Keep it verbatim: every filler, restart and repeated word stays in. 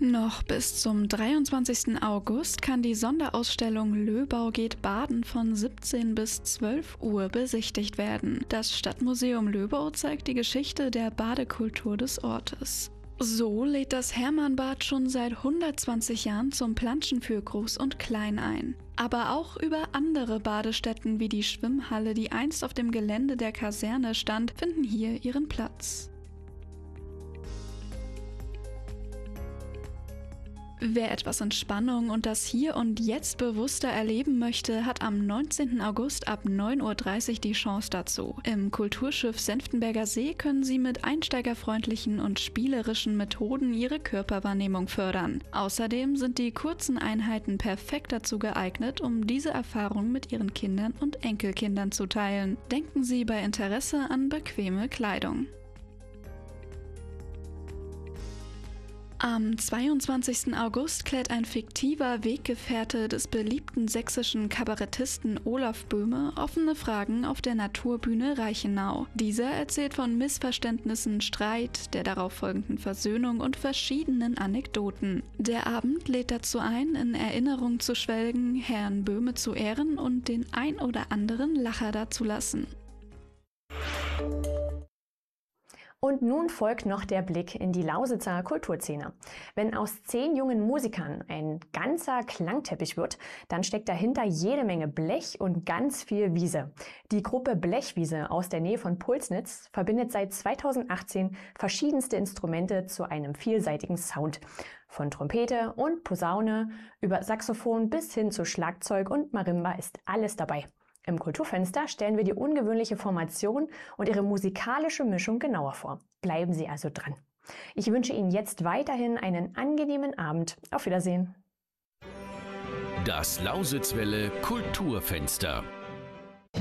Noch bis zum dreiundzwanzigsten August kann die Sonderausstellung Löbau geht baden von siebzehn bis zwölf Uhr besichtigt werden. Das Stadtmuseum Löbau zeigt die Geschichte der Badekultur des Ortes. So lädt das Hermannbad schon seit hundertzwanzig Jahren zum Planschen für Groß und Klein ein. Aber auch über andere Badestätten wie die Schwimmhalle, die einst auf dem Gelände der Kaserne stand, finden hier ihren Platz. Wer etwas Entspannung und das Hier und Jetzt bewusster erleben möchte, hat am neunzehnten August ab neun Uhr dreißig die Chance dazu. Im Kulturschiff Senftenberger See können Sie mit einsteigerfreundlichen und spielerischen Methoden Ihre Körperwahrnehmung fördern. Außerdem sind die kurzen Einheiten perfekt dazu geeignet, um diese Erfahrung mit Ihren Kindern und Enkelkindern zu teilen. Denken Sie bei Interesse an bequeme Kleidung. Am zweiundzwanzigsten August klärt ein fiktiver Weggefährte des beliebten sächsischen Kabarettisten Olaf Böhme offene Fragen auf der Naturbühne Reichenau. Dieser erzählt von Missverständnissen, Streit, der darauf folgenden Versöhnung und verschiedenen Anekdoten. Der Abend lädt dazu ein, in Erinnerung zu schwelgen, Herrn Böhme zu ehren und den ein oder anderen Lacher dazulassen. Und nun folgt noch der Blick in die Lausitzer Kulturszene. Wenn aus zehn jungen Musikern ein ganzer Klangteppich wird, dann steckt dahinter jede Menge Blech und ganz viel Wiese. Die Gruppe Blechwiese aus der Nähe von Pulsnitz verbindet seit zweitausendachtzehn verschiedenste Instrumente zu einem vielseitigen Sound. Von Trompete und Posaune über Saxophon bis hin zu Schlagzeug und Marimba ist alles dabei. Im Kulturfenster stellen wir die ungewöhnliche Formation und ihre musikalische Mischung genauer vor. Bleiben Sie also dran. Ich wünsche Ihnen jetzt weiterhin einen angenehmen Abend. Auf Wiedersehen. Das Lausitzwelle Kulturfenster.